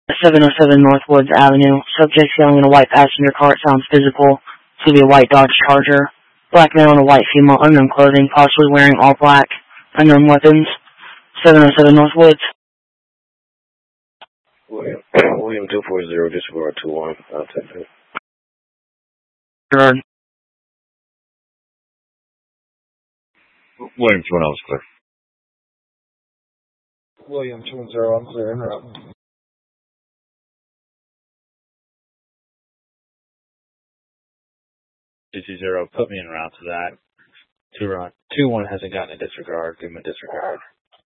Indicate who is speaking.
Speaker 1: 707 Northwoods Avenue. Subject yelling in a white passenger car. It sounds physical. It's going to be a white Dodge Charger. Black male and a white female. Unknown clothing. Possibly wearing all black. Unknown weapons. 707 Northwoods.
Speaker 2: William 240, disregard 21. I'll take it.
Speaker 1: Disregard.
Speaker 3: William 210 is clear.
Speaker 4: William 210, I'm clear. Interrupt.
Speaker 5: CC0, put me en route to that. 2-1 hasn't gotten a disregard. Give him a disregard.